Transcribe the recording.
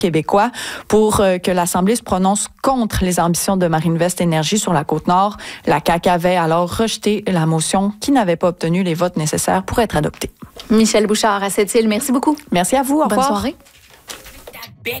québécois pour que l'Assemblée se prononce contre les ambitions de Marinvest Énergie sur la Côte-Nord. La CAQ avait alors rejeté la motion qui n'avait pas obtenu les votes nécessaires pour être adoptée. Michèle Bouchard à Sept-Îles, merci beaucoup. Merci à vous. Au revoir. Bonne soirée.